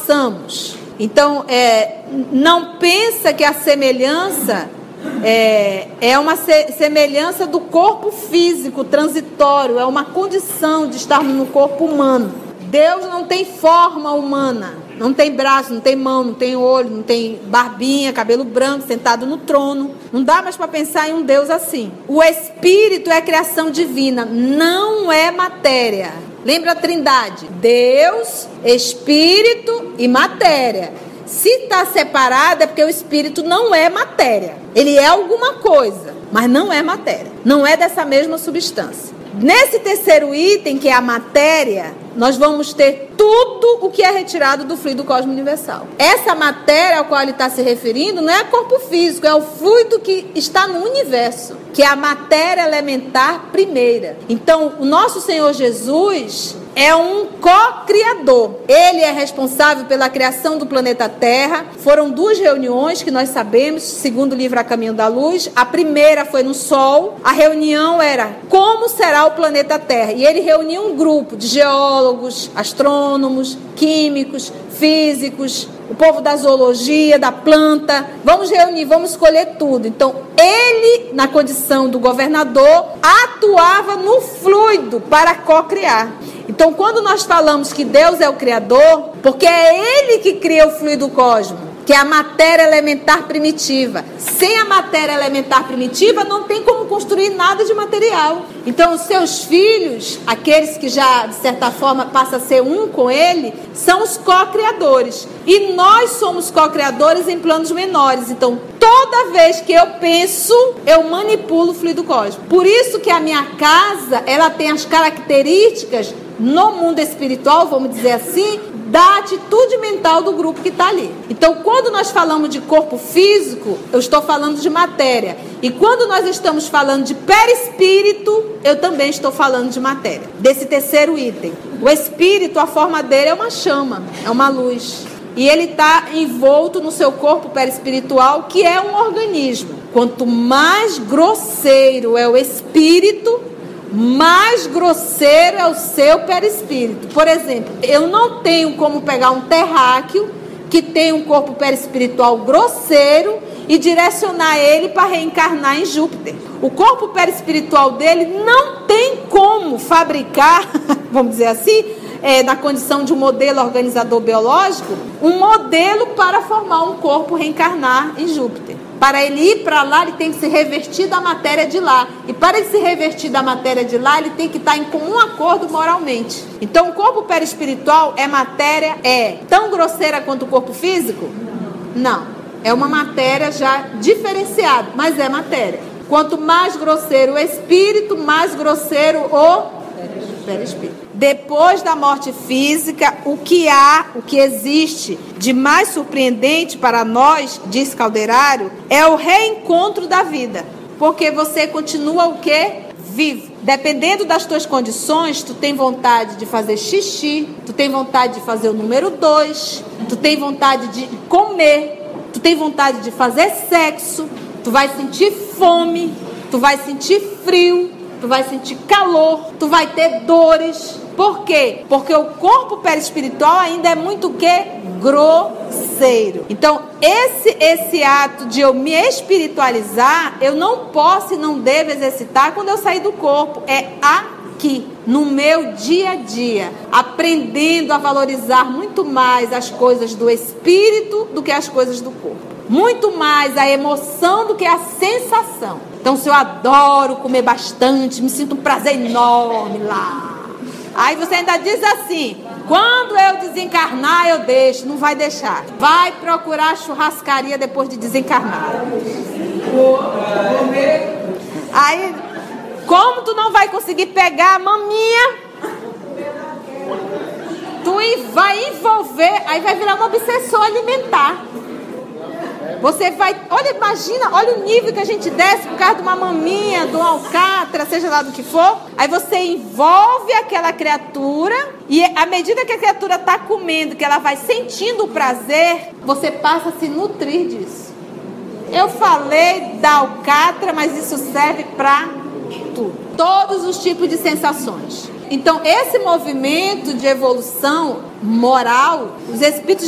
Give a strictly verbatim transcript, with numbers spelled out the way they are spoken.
passamos. Então, é, não pensa que a semelhança é, é uma se, semelhança do corpo físico transitório, é uma condição de estarmos no corpo humano. Deus não tem forma humana, não tem braço, não tem mão, não tem olho, não tem barbinha, cabelo branco, sentado no trono. Não dá mais para pensar em um Deus assim. O Espírito é a criação divina, não é matéria. Lembra a Trindade? Deus, Espírito e matéria. Se está separado é porque o Espírito não é matéria. Ele é alguma coisa, mas não é matéria. Não é dessa mesma substância. Nesse terceiro item, que é a matéria, nós vamos ter tudo o que é retirado do fluido cósmico universal. Essa matéria ao qual ele está se referindo não é corpo físico, é o fluido que está no universo, que é a matéria elementar primeira. Então, o nosso Senhor Jesus é um co-criador. Ele é responsável pela criação do planeta Terra. Foram duas reuniões que nós sabemos, segundo o livro A Caminho da Luz. A primeira foi no Sol. A reunião era como será o planeta Terra. E ele reuniu um grupo de geólogos, astrônomos, químicos, físicos, o povo da zoologia, da planta. Vamos reunir, vamos escolher tudo. Então, ele, na condição do governador, atuava no fluido para co-criar. Então, quando nós falamos que Deus é o Criador, porque é Ele que cria o fluido cósmico, que é a matéria elementar primitiva. Sem a matéria elementar primitiva, não tem como construir nada de material. Então, os seus filhos, aqueles que já, de certa forma, passam a ser um com Ele, são os co-criadores. E nós somos co-criadores em planos menores. Então, toda vez que eu penso, eu manipulo o fluido cósmico. Por isso que a minha casa, ela tem as características no mundo espiritual, vamos dizer assim, da atitude mental do grupo que está ali. Então, quando nós falamos de corpo físico, eu estou falando de matéria. E quando nós estamos falando de perispírito, eu também estou falando de matéria. Desse terceiro item. O espírito, a forma dele é uma chama, é uma luz. E ele está envolto no seu corpo perispiritual, que é um organismo. Quanto mais grosseiro é o espírito, mais grosseiro é o seu perispírito. Por exemplo, eu não tenho como pegar um terráqueo que tem um corpo perispiritual grosseiro e direcionar ele para reencarnar em Júpiter. O corpo perispiritual dele não tem como fabricar, vamos dizer assim, é, na condição de um modelo organizador biológico, um modelo para formar um corpo reencarnar em Júpiter. Para ele ir para lá, ele tem que se revestir da matéria de lá. E para ele se revestir da matéria de lá, ele tem que estar em comum acordo moralmente. Então, o corpo perispiritual é matéria, é tão grosseira quanto o corpo físico? Não. É uma matéria já diferenciada, mas é matéria. Quanto mais grosseiro o espírito, mais grosseiro o perispírito. Depois da morte física, o que há, o que existe de mais surpreendente para nós, diz Calderário, é o reencontro da vida. Porque você continua o quê? Vivo. Dependendo das tuas condições, tu tem vontade de fazer xixi, tu tem vontade de fazer o número dois, tu tem vontade de comer, tu tem vontade de fazer sexo, tu vai sentir fome, tu vai sentir frio, tu vai sentir calor, tu vai ter dores. Por quê? Porque o corpo perispiritual ainda é muito o quê? Grosseiro. Então, esse, esse ato de eu me espiritualizar, eu não posso e não devo exercitar quando eu sair do corpo. É aqui, no meu dia a dia, aprendendo a valorizar muito mais as coisas do espírito do que as coisas do corpo. Muito mais a emoção do que a sensação. Então, se eu adoro comer bastante, me sinto um prazer enorme lá. Aí você ainda diz assim, quando eu desencarnar eu deixo, não vai deixar. Vai procurar churrascaria depois de desencarnar. Aí, como tu não vai conseguir pegar a maminha, tu vai envolver, aí vai virar um obsessor alimentar. Você vai, olha, imagina, olha o nível que a gente desce por causa de uma maminha, de um alcatra, seja lá do que for. Aí você envolve aquela criatura e à medida que a criatura está comendo, que ela vai sentindo o prazer, você passa a se nutrir disso. Eu falei da alcatra, mas isso serve para tudo. Todos os tipos de sensações. Então, esse movimento de evolução moral, os espíritos